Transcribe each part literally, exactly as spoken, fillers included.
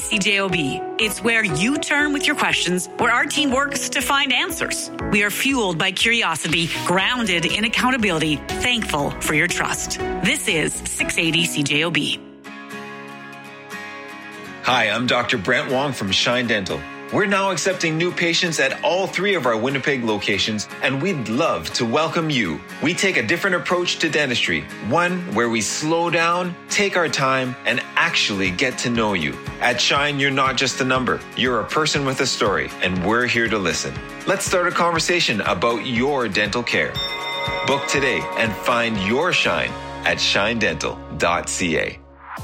C J O B. It's where you turn with your questions, where our team works to find answers. We are fueled by curiosity, grounded in accountability, thankful for your trust. This is six eighty C J O B. Hi, I'm Doctor Brent Wong from Shine Dental. We're now accepting new patients at all three of our Winnipeg locations, and we'd love to welcome you. We take a different approach to dentistry, one where we slow down, take our time, and actually get to know you. At Shine, you're not just a number. You're a person with a story, and we're here to listen. Let's start a conversation about your dental care. Book today and find your Shine at shine dental dot c a.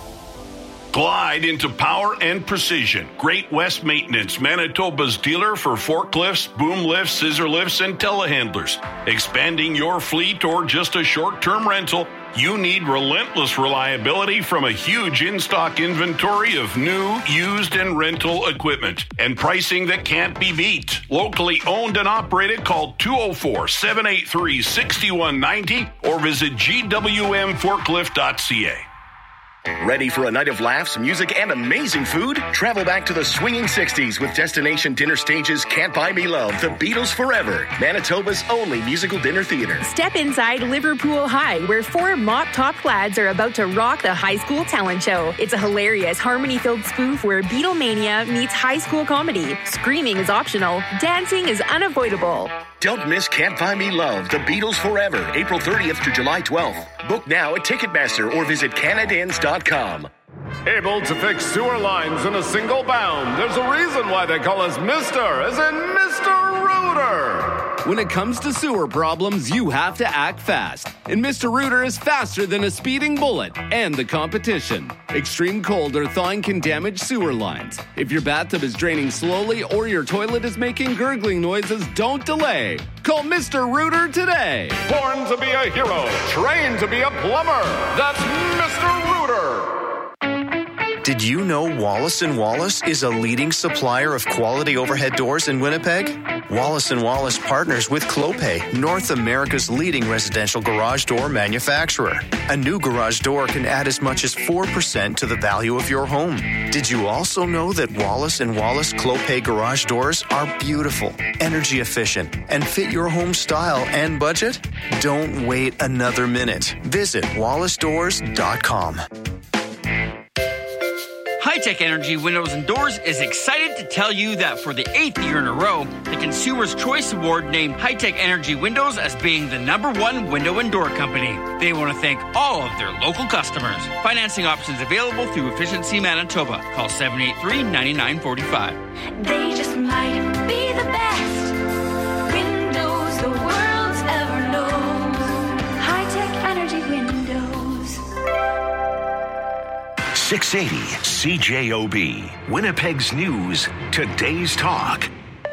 Glide into power and precision. Great West Maintenance, Manitoba's dealer for forklifts, boom lifts, scissor lifts, and telehandlers. Expanding your fleet or just a short-term rental, you need relentless reliability from a huge in-stock inventory of new, used, and rental equipment. And pricing that can't be beat. Locally owned and operated, call two oh four, seven eight three, six one nine oh or visit g w m forklift dot c a. Ready for a night of laughs, music, and amazing food? Travel back to the swinging sixties with Destination Dinner Stage's Can't Buy Me Love, The Beatles Forever, Manitoba's only musical dinner theater. Step inside Liverpool High, where four mop-top lads are about to rock the high school talent show. It's a hilarious, harmony-filled spoof where Beatlemania meets high school comedy. Screaming is optional. Dancing is unavoidable. Don't miss Can't Buy Me Love, The Beatles Forever, April thirtieth to July twelfth. Book now at Ticketmaster or visit canadins dot com. Able to fix sewer lines in a single bound. There's a reason why they call us Mister, as in Mister Rooter. When it comes to sewer problems, you have to act fast. And Mister Rooter is faster than a speeding bullet and the competition. Extreme cold or thawing can damage sewer lines. If your bathtub is draining slowly or your toilet is making gurgling noises, don't delay. Call Mister Rooter today. Born to be a hero, trained to be a plumber. That's Mister Rooter. Did you know Wallace and Wallace is a leading supplier of quality overhead doors in Winnipeg? Wallace and Wallace partners with Clopay, North America's leading residential garage door manufacturer. A new garage door can add as much as four percent to the value of your home. Did you also know that Wallace and Wallace Clopay garage doors are beautiful, energy efficient, and fit your home style and budget? Don't wait another minute. Visit wallace doors dot com. High-Tech Energy Windows and Doors is excited to tell you that for the eighth year in a row, the Consumer's Choice Award named High-Tech Energy Windows as being the number one window and door company. They want to thank all of their local customers. Financing options available through Efficiency Manitoba. Call seven eight three, nine nine four five. They just might be the best windows the world's ever known. High-Tech Energy Windows. six eighty C J O B, Winnipeg's News, today's talk.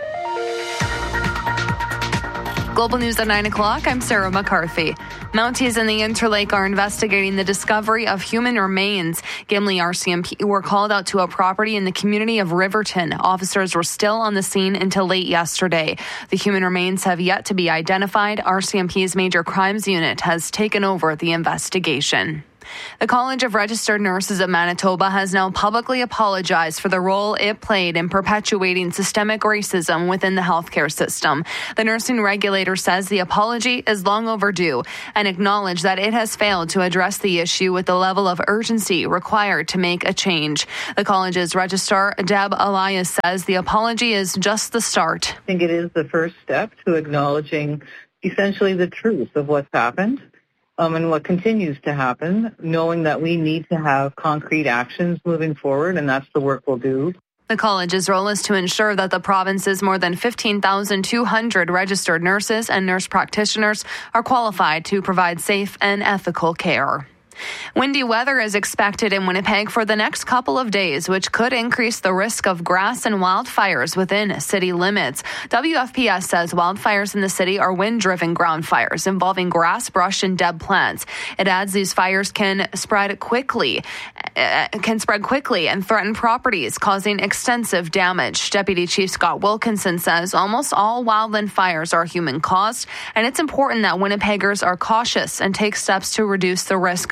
Global News at nine o'clock, I'm Sarah McCarthy. Mounties and the Interlake are investigating the discovery of human remains. Gimli R C M P were called out to a property in the community of Riverton. Officers were still on the scene until late yesterday. The human remains have yet to be identified. R C M P's Major Crimes Unit has taken over the investigation. The College of Registered Nurses of Manitoba has now publicly apologized for the role it played in perpetuating systemic racism within the healthcare system. The nursing regulator says the apology is long overdue and acknowledged that it has failed to address the issue with the level of urgency required to make a change. The college's registrar, Deb Elias, says the apology is just the start. I think it is the first step to acknowledging essentially the truth of what's happened. Um, and what continues to happen, knowing that we need to have concrete actions moving forward, and that's the work we'll do. The college's role is to ensure that the province's more than fifteen thousand two hundred registered nurses and nurse practitioners are qualified to provide safe and ethical care. Windy weather is expected in Winnipeg for the next couple of days, which could increase the risk of grass and wildfires within city limits. W F P S says wildfires in the city are wind-driven ground fires involving grass, brush, and dead plants. It adds these fires can spread quickly, uh, can spread quickly and threaten properties, causing extensive damage. Deputy Chief Scott Wilkinson says almost all wildland fires are human-caused, and it's important that Winnipeggers are cautious and take steps to reduce the risk of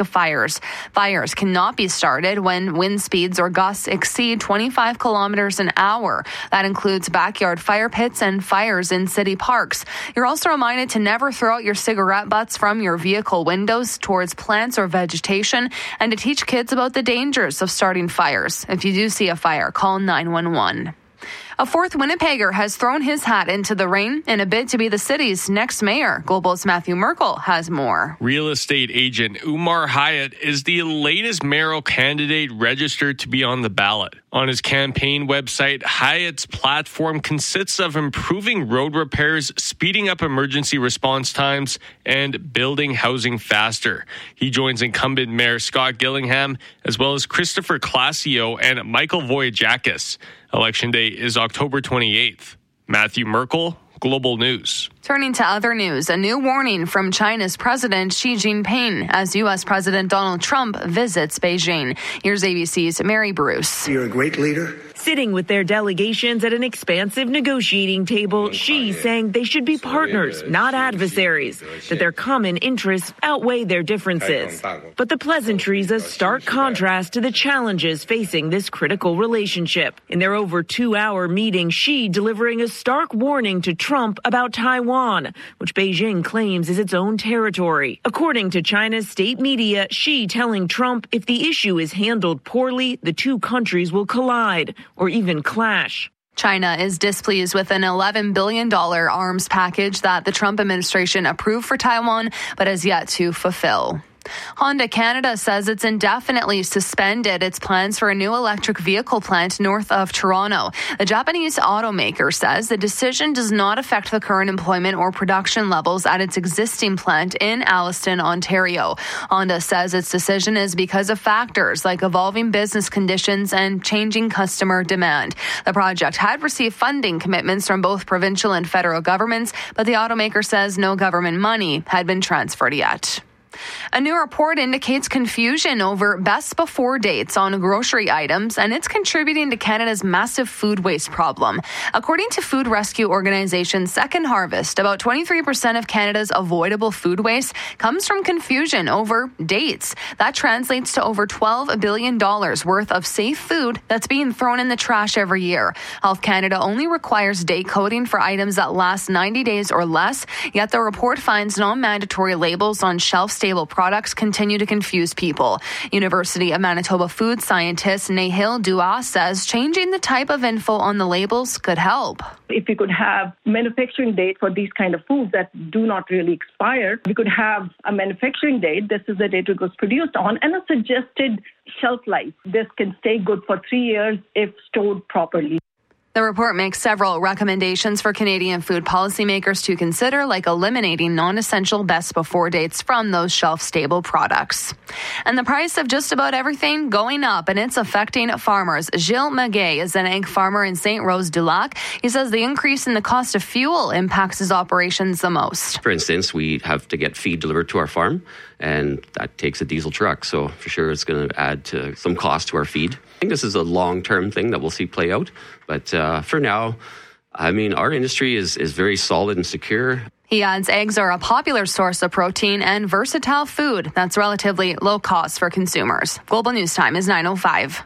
fires. Fires cannot be started when wind speeds or gusts exceed twenty-five kilometers an hour. That includes backyard fire pits and fires in city parks. You're also reminded to never throw out your cigarette butts from your vehicle windows towards plants or vegetation, and to teach kids about the dangers of starting fires. If you do see a fire, call nine one one. A fourth Winnipegger has thrown his hat into the ring in a bid to be the city's next mayor. Global's Matthew Merkel has more. Real estate agent Umar Hayat is the latest mayoral candidate registered to be on the ballot. On his campaign website, Hayat's platform consists of improving road repairs, speeding up emergency response times, and building housing faster. He joins incumbent Mayor Scott Gillingham, as well as Christopher Classio and Michael Voyajakis. Election day is October twenty-eighth. Matthew Merkel, Global News. Turning to other news, a new warning from China's President Xi Jinping as U S. President Donald Trump visits Beijing. Here's A B C's Mary Bruce. You're a great leader. Sitting with their delegations at an expansive negotiating table, Xi saying they should be partners, not adversaries, that their common interests outweigh their differences. But the pleasantries a stark contrast to the challenges facing this critical relationship. In their over two-hour meeting, Xi delivering a stark warning to Trump about Taiwan, which Beijing claims is its own territory. According to China's state media, Xi telling Trump if the issue is handled poorly, the two countries will collide or even clash. China is displeased with an eleven billion dollars arms package that the Trump administration approved for Taiwan, but has yet to fulfill. Honda Canada says it's indefinitely suspended its plans for a new electric vehicle plant north of Toronto. The Japanese automaker says the decision does not affect the current employment or production levels at its existing plant in Alliston, Ontario. Honda says its decision is because of factors like evolving business conditions and changing customer demand. The project had received funding commitments from both provincial and federal governments, but the automaker says no government money had been transferred yet. A new report indicates confusion over best before dates on grocery items, and it's contributing to Canada's massive food waste problem. According to food rescue organization Second Harvest, about twenty-three percent of Canada's avoidable food waste comes from confusion over dates. That translates to over twelve billion dollars worth of safe food that's being thrown in the trash every year. Health Canada only requires date coding for items that last ninety days or less, yet the report finds non-mandatory labels on shelf-stable products continue to confuse people. University of Manitoba food scientist Nahil Dua says changing the type of info on the labels could help. If we could have manufacturing date for these kind of foods that do not really expire, we could have a manufacturing date. This is the date it was produced on, and a suggested shelf life. This can stay good for three years if stored properly. The report makes several recommendations for Canadian food policymakers to consider, like eliminating non-essential best before dates from those shelf-stable products. And the price of just about everything going up, and it's affecting farmers. Gilles Magay is an egg farmer in Saint Rose du Lac. He says the increase in the cost of fuel impacts his operations the most. For instance, we have to get feed delivered to our farm, and that takes a diesel truck. So for sure, it's going to add to some cost to our feed. I think this is a long-term thing that we'll see play out. But uh, for now, I mean, our industry is, is very solid and secure. He adds eggs are a popular source of protein and versatile food that's relatively low cost for consumers. Global News Time is nine oh five.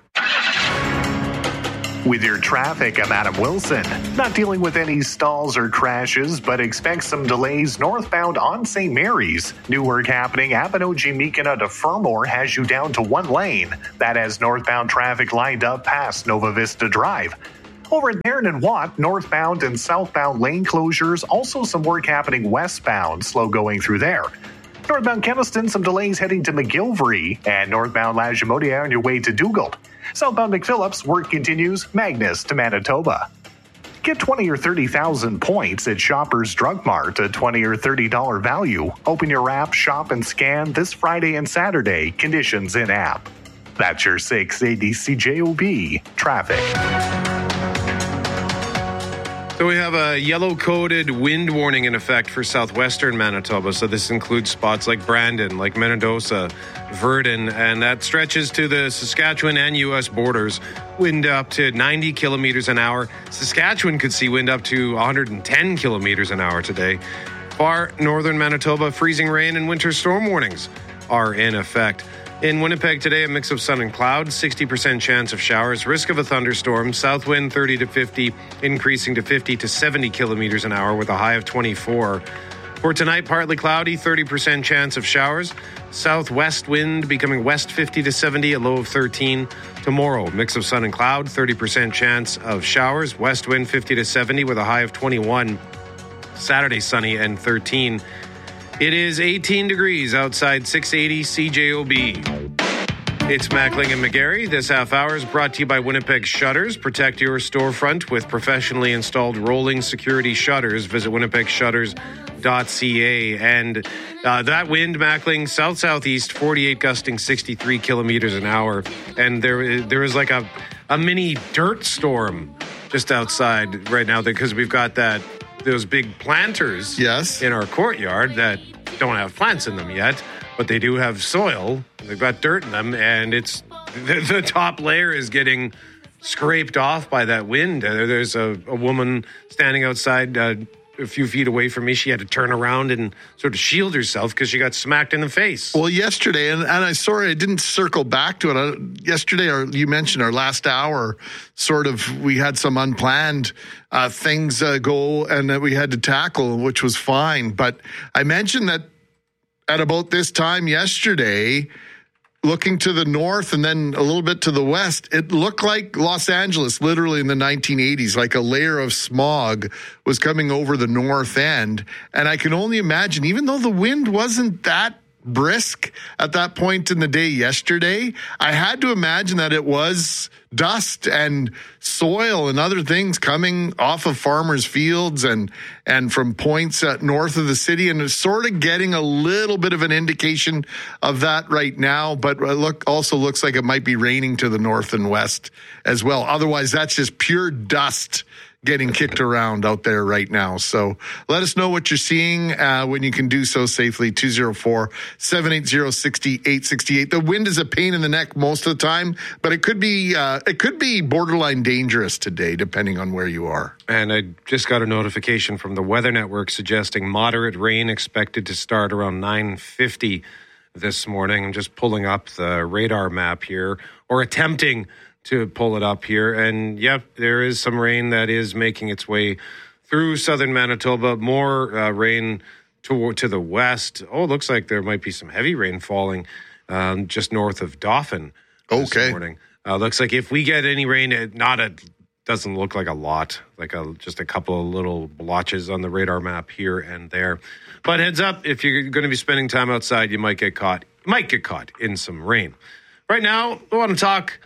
With your traffic, I'm Adam Wilson. Not dealing with any stalls or crashes, but expect some delays northbound on Saint Mary's. New work happening Apponeau-Gymikana to Fermor has you down to one lane. That has northbound traffic lined up past Nova Vista Drive. Over at Marin and Watt, northbound and southbound lane closures. Also some work happening westbound, slow going through there. Northbound Keniston, some delays heading to McGilvery, and northbound Lagimodiere on your way to Dugald. Southbound McPhillips, work continues, Magnus to Manitoba. Get twenty or thirty thousand points at Shoppers Drug Mart, a twenty or thirty dollars value. Open your app, shop, and scan this Friday and Saturday. Conditions in app. That's your six eighty C J O B traffic. So we have a yellow-coded wind warning in effect for southwestern Manitoba. So this includes spots like Brandon, like Minnedosa, Verdun, and that stretches to the Saskatchewan and U S borders. Wind up to ninety kilometers an hour. Saskatchewan could see wind up to one hundred ten kilometers an hour today. Far northern Manitoba, freezing rain and winter storm warnings. are in effect. In Winnipeg today, a mix of sun and clouds, sixty percent chance of showers, risk of a thunderstorm, south wind thirty to fifty, increasing to fifty to seventy kilometers an hour with a high of twenty-four. For tonight, partly cloudy, thirty percent chance of showers, southwest wind becoming west fifty to seventy, a low of thirteen. Tomorrow, mix of sun and cloud, thirty percent chance of showers, west wind fifty to seventy with a high of twenty-one. Saturday, sunny and thirteen. It is eighteen degrees outside six eighty C J O B. It's Mackling and McGarry. This half hour is brought to you by Winnipeg Shutters. Protect your storefront with professionally installed rolling security shutters. Visit winnipeg shutters dot c a. And uh, that wind, Mackling, south-southeast, forty-eight gusting sixty-three kilometers an hour. And there, there is like a, a mini dirt storm just outside right now because we've got that those big planters yes. in our courtyard that don't have plants in them yet, but they do have soil. They've got dirt in them, and it's the, the top layer is getting scraped off by that wind. Uh, there's a, a woman standing outside uh, a few feet away from me. She had to turn around and sort of shield herself because she got smacked in the face. Well, yesterday, and, and I sorry I didn't circle back to it. I, yesterday, our, you mentioned our last hour, sort of we had some unplanned uh, things uh, go and that we had to tackle, which was fine. But I mentioned that at about this time yesterday, looking to the north and then a little bit to the west, it looked like Los Angeles, literally in the nineteen eighties, like a layer of smog was coming over the north end. And I can only imagine, even though the wind wasn't that brisk at that point in the day yesterday, I had to imagine that it was dust and soil and other things coming off of farmers' fields and and from points uh, north of the city, and it's sort of getting a little bit of an indication of that right now. But it look also looks like it might be raining to the north and west as well. Otherwise, that's just pure dust getting kicked around out there right now. So let us know what you're seeing uh, when you can do so safely. two oh four, seven eight zero, six eight six eight. The wind is a pain in the neck most of the time, but it could be uh, it could be borderline dangerous today, depending on where you are. And I just got a notification from the Weather Network suggesting moderate rain expected to start around nine fifty this morning. I'm just pulling up the radar map here, or attempting to pull it up here. And yep, there is some rain that is making its way through southern Manitoba. More uh, rain to, to the west. Oh, it looks like there might be some heavy rain falling um, just north of Dauphin this okay. morning. Uh, looks like if we get any rain, it not a doesn't look like a lot, like a just a couple of little blotches on the radar map here and there. But heads up, if you're going to be spending time outside, you might get caught. Might get caught in some rain. Right now, we want to talk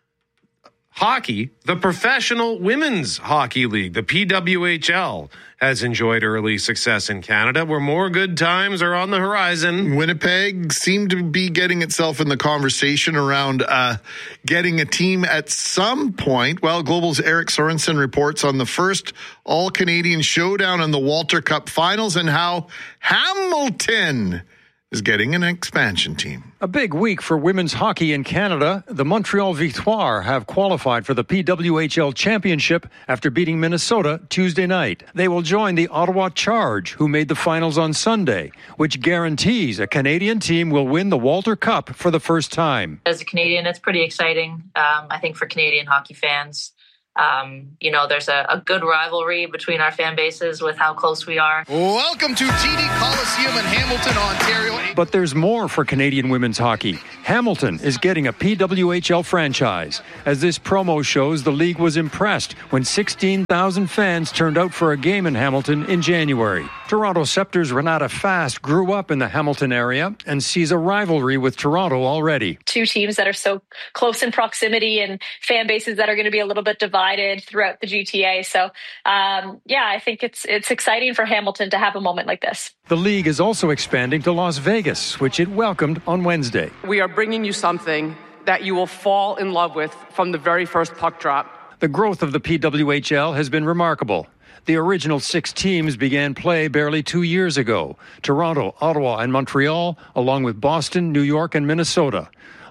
hockey. The Professional Women's Hockey League, the P W H L, has enjoyed early success in Canada, where more good times are on the horizon. Winnipeg seemed to be getting itself in the conversation around uh, getting a team at some point. Well, Global's Eric Sorensen reports on the first all-Canadian showdown in the Walter Cup Finals and how Hamilton is getting an expansion team. A big week for women's hockey in Canada. The Montreal Victoire have qualified for the P W H L Championship after beating Minnesota Tuesday night. They will join the Ottawa Charge, who made the finals on Sunday, which guarantees a Canadian team will win the Walter Cup for the first time. As a Canadian, it's pretty exciting, um, I think, for Canadian hockey fans. Um, you know, there's a, a good rivalry between our fan bases with how close we are. Welcome to T D Coliseum in Hamilton, Ontario. But there's more for Canadian women's hockey. Hamilton is getting a P W H L franchise. As this promo shows, the league was impressed when sixteen thousand fans turned out for a game in Hamilton in January. Toronto Scepter's Renata Fast grew up in the Hamilton area and sees a rivalry with Toronto already. Two teams that are so close in proximity and fan bases that are going to be a little bit divided throughout the G T A. So, um, yeah, I think it's it's exciting for Hamilton to have a moment like this. The league is also expanding to Las Vegas, which it welcomed on Wednesday. We are bringing you something that you will fall in love with from the very first puck drop. The growth of the P W H L has been remarkable. The original six teams began play barely two years ago. Toronto, Ottawa, and Montreal, along with Boston, New York, and Minnesota.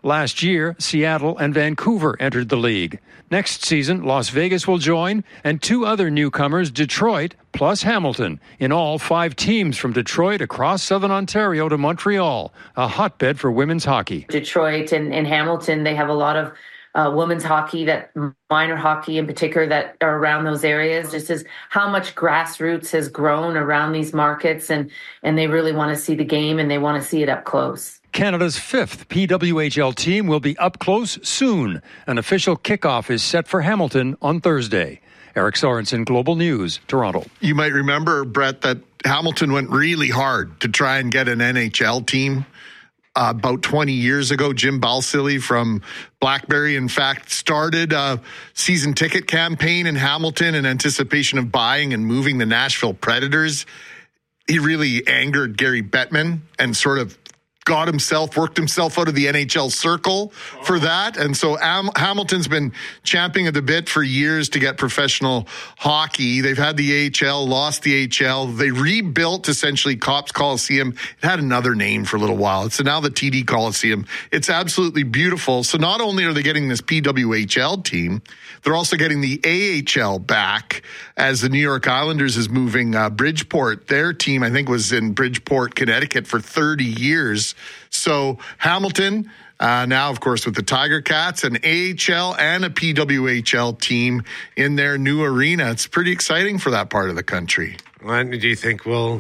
Last year, Seattle and Vancouver entered the league. Next season, Las Vegas will join, and two other newcomers, Detroit plus Hamilton. In all, five teams from Detroit across Southern Ontario to Montreal, a hotbed for women's hockey. Detroit and, and Hamilton, they have a lot of uh, women's hockey, that minor hockey in particular, that are around those areas. Just as how much grassroots has grown around these markets, and, and they really want to see the game and they want to see it up close. Canada's fifth P W H L team will be up close soon. An official kickoff is set for Hamilton on Thursday. Eric Sorensen, Global News, Toronto. You might remember, Brett, that Hamilton went really hard to try and get an N H L team. Uh, about twenty years ago, Jim Balsillie from Blackberry, in fact, started a season ticket campaign in Hamilton in anticipation of buying and moving the Nashville Predators. He really angered Gary Bettman and sort of got himself, worked himself out of the N H L circle for that. And so Am- Hamilton's been champing at the bit for years to get professional hockey. They've had the A H L, lost the A H L. They rebuilt essentially Copps Coliseum. It had another name for a little while. It's now the T D Coliseum. It's absolutely beautiful. So not only are they getting this P W H L team, they're also getting the A H L back as the New York Islanders is moving uh, Bridgeport. Their team, I think, was in Bridgeport, Connecticut for thirty years. So Hamilton, uh, now, of course, with the Tiger Cats, an A H L and a P W H L team in their new arena. It's pretty exciting for that part of the country. What do you think will...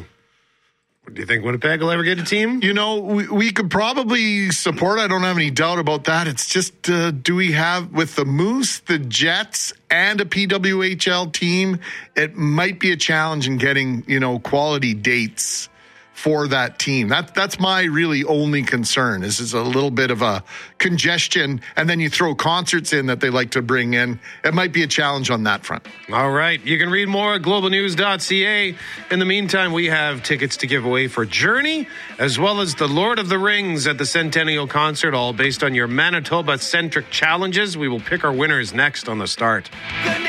Do you think Winnipeg will ever get a team? You know, we, we could probably support. I don't have any doubt about that. It's just, uh, do we have, with the Moose, the Jets, and a P W H L team, it might be a challenge in getting, you know, quality dates for that team. That that's my really only concern. This is a little bit of a congestion, and then you throw concerts in that they like to bring in. It might be a challenge on that front. All right. You can read more at global news dot c a. In the meantime, we have tickets to give away for Journey, as well as the Lord of the Rings at the Centennial Concert, all based on your Manitoba-centric challenges. We will pick our winners next on The Start.